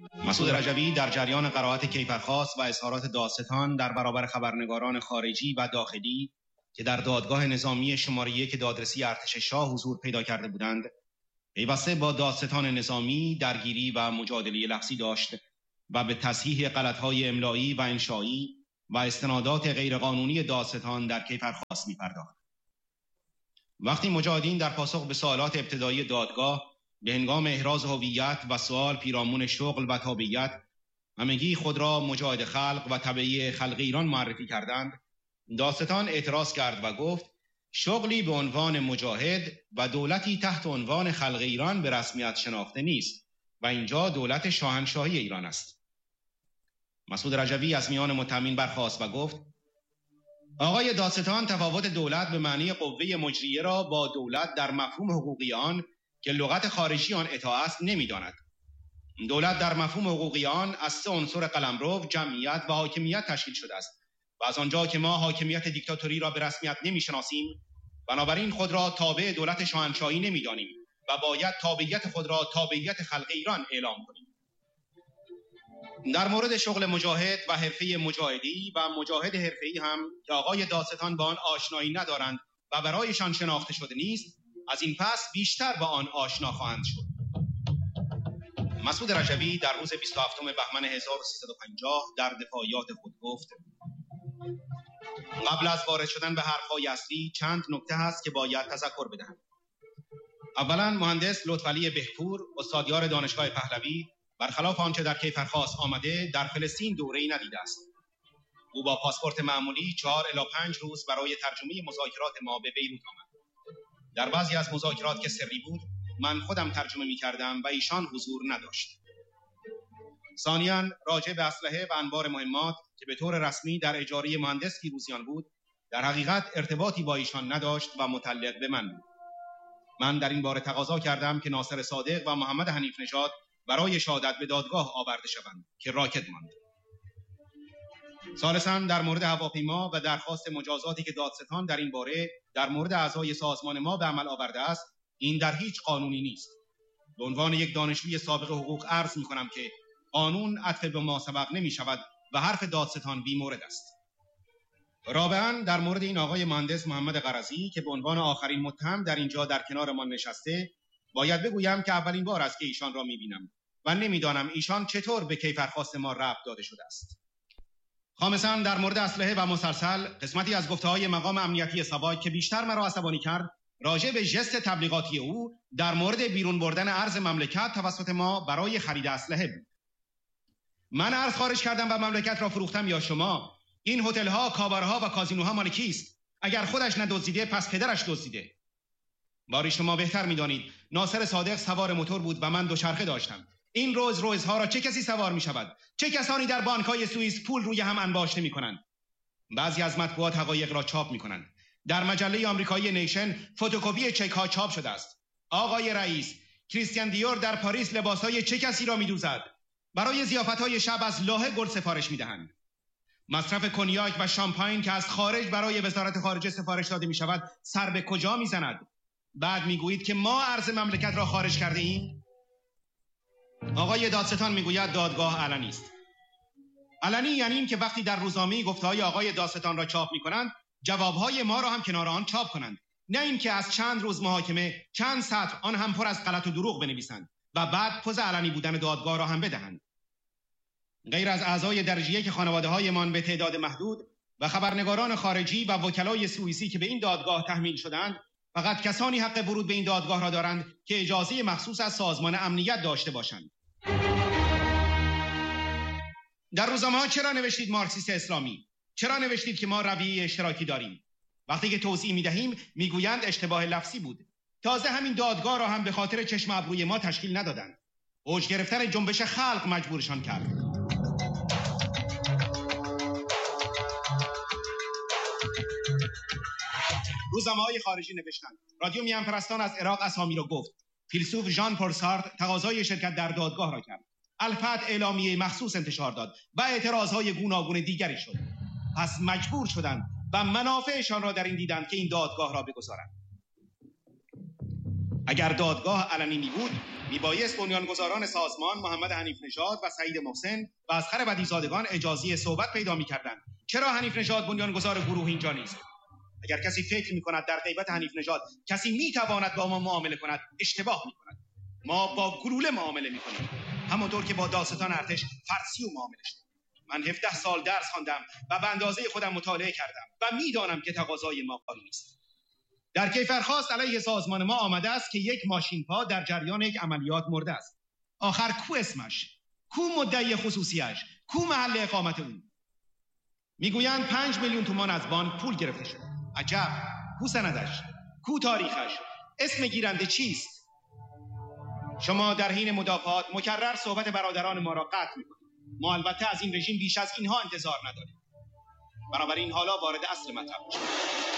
مسعود رجوی در جریان قرائت کیفرخواست و اظهارات دادستان در برابر خبرنگاران خارجی و داخلی که در دادگاه نظامی شماره 1 دادرسی ارتش شاه حضور پیدا کرده بودند، پیوسته با دادستان نظامی درگیری و مجادله لفظی داشت و به تصحیح غلط‌های املایی و انشایی و استنادات غیرقانونی دادستان در کیفرخواست می‌پرداخت. وقتی مجاهدین در پاسخ به سوالات ابتدایی دادگاه به هنگام احراز هویت و سوال پیرامون شغل و تابعیت همگی خود را مجاهد خلق و تبعی خلق ایران معرفی کردند، دادستان اعتراض کرد و گفت شغلی به عنوان مجاهد و دولتی تحت عنوان خلق ایران به رسمیت شناخته نیست و اینجا دولت شاهنشاهی ایران است. مسعود رجوی از میان متهمین برخاست و گفت آقای دادستان تفاوت دولت به معنی قوه مجریه را با دولت در مفهوم حقوقی آن که لغت خارجی آن اطاعت است نمی‌داند. دولت در مفهوم حقوقی آن از 3 عنصر قلمرو، جمعیت و حاکمیت تشکیل شده است و از آنجا که ما حاکمیت دیکتاتوری را به رسمیت نمی‌شناسیم، بنابراین خود را تابع دولت شاهنشاهی نمی‌دانیم و باید تابعیت خود را تابعیت خلق ایران اعلام کنیم. در مورد شغل مجاهد و حرفه مجاهدی و مجاهد حرفه‌ای هم که آقای دادستان با آن آشنایی ندارند و برایشان شناخته شده نیست، از این پس بیشتر با آن آشنا خواهند شد. مسعود رجوی در روز 27 بهمن 1350 در دفاعیات خود گفت قبل از وارد شدن به حرف‌های اصلی چند نکته هست که باید تذکر بدهم. اولا مهندس لطفعلی بهپور، استادیار دانشگاه پهلوی، برخلاف آنچه در کیفرخواست آمده در فلسطین دوره‌ای ندیده است. او با پاسپورت معمولی 4 الی 5 روز برای ترجمه مذاکرات ما به بیروت آمد. در بعضی از مذاکرات که سری بود من خودم ترجمه می‌کردم و ایشان حضور نداشت. ثانیاً راجع به اسلحه و انبار مهمات که به طور رسمی در اجاره مهندس فیروزیان بود، در حقیقت ارتباطی با ایشان نداشت و متعلق به من بود. من در این باره تقاضا کردم که ناصر صادق و محمد حنیف نژاد برای شهادت به دادگاه آورده شوند که راکد ماند. ثالثاً در مورد هواپیما و درخواست مجازاتی که دادستان در این باره در مورد اعضای سازمان ما به عمل آورده است، این در هیچ قانونی نیست. به عنوان یک دانشجوی سابق حقوق عرض می‌کنم که قانون عطف به ما سبق نمی‌شود و حرف دادستان بی مورد است. رابعاً در مورد این آقای مهندس محمد قرضی که به عنوان آخرین متهم در اینجا در کنارمان نشسته، باید بگویم که اولین بار است که ایشان را می‌بینم و نمی‌دانم ایشان چطور به کیفرخواست ما ربط داده شده است. خامساً در مورد اسلحه و مسلسل، قسمتی از گفته‌های مقام امنیتی ساواک که بیشتر مرا عصبانی کرد راجع به ژست تبلیغاتی او در مورد بیرون بردن ارز مملکت توسط ما برای خرید اسلحه بود. من ارز خارج کردم و مملکت را فروختم یا شما؟ این هتل‌ها، کابارها و کازینوها مال کیست؟ اگر خودش ندزدیده پس پدرش دزدیده. باری شما بهتر می‌دانید ناصر صادق سوار موتور بود و من دوچرخه داشتم. این روزها را چه کسی سوار می‌شود؟ چه کسانی در بانک‌های سوئیس پول روی هم انباشته می‌کنند؟ بعضی از مطبوعات حقایق را چاپ می‌کنند. در مجله آمریکایی نیشن فتوکپی چک‌ها چاپ شده است. آقای رئیس، کریستیان دیور در پاریس لباس‌های چه کسی را می‌دوزد؟ برای ضیافت‌های شب از لاهه گل سفارش می‌دهند. مصرف کنیاک و شامپاین که از خارج برای وزارت خارجه سفارش داده می‌شود سر به کجا می‌زند؟ بعد می‌گویید که ما ارز مملکت را خارج کرده ایم؟ آقای دادستان می‌گوید دادگاه علنی است. علنی یعنی این که وقتی در روزنامه گفته‌های آقای دادستان را چاپ می‌کنند، جواب‌های ما را هم کنار آن چاپ کنند. نه اینکه از چند روز محاکمه چند سطر آن هم پر از غلط و دروغ بنویسند و بعد پوز علنی بودن دادگاه را هم بدهند. غیر از اعضای درجه یک خانواده‌هایمان به تعداد محدود و خبرنگاران خارجی و وکلای سوئیسی که به این دادگاه تحمیل شدند، فقط کسانی حق ورود به این دادگاه را دارند که اجازه مخصوص از سازمان امنیت داشته باشند. در روزنامه‌ها چرا نوشتید مارکسیست اسلامی؟ چرا نوشتید که ما رویه اشتراکی داریم؟ وقتی که توضیح می‌دهیم میگویند اشتباه لفظی بود. تازه همین دادگاه را هم به خاطر چشم ابروی ما تشکیل ندادند. اوج گرفتن جنبش خلق مجبورشان کرد. روزنامه‌های خارجی نوشتند رادیو میان پرستان از عراق اسامی را گفت. فیلسوف ژان پل سارتر تقاضای شرکت در دادگاه را کرد. الفت اعلامیه مخصوص انتشار داد و اعتراضهای گوناگون دیگری شد. پس مجبور شدند و منافعشان را در این دیدند که این دادگاه را بگذارند. اگر دادگاه علنی می بود میبایست بنیانگذاران سازمان محمد حنیف نژاد و سعید محسن و اصغر بدیزادگان اجازه صحبت پیدا می‌کردند. چرا حنیف نژاد بنیانگذار گروه اینجا نیست؟ اگر کسی فکر می‌کند در غیبت حنیف نژاد کسی می‌تواند با ما معامله کند، اشتباه می‌کند. ما با گلوله معامله می‌کنیم، همانطور که با داستان ارتش فارسی و معامله شد. من 17 سال درس خواندم و به اندازه خودم مطالعه کردم و می‌دانم که تقاضای ما قانونی است. در کیفرخواست علیه سازمان ما آمده است که یک ماشین‌پا در جریان یک عملیات مرده است. آخر کو اسمش؟ کو مدعی خصوصیش؟ کو محل اقامت او؟ میگویند 5 میلیون تومان از بانک پول گرفته شد. عجب. کو سندش؟ کو تاریخش؟ اسم گیرنده چیست؟ شما در حین مدافعات مکرر صحبت برادران ما را قطع می‌کنید. ما البته از این رژیم بیش از اینها انتظار نداریم. بنابراین حالا وارد اصل مطلب می‌شویم.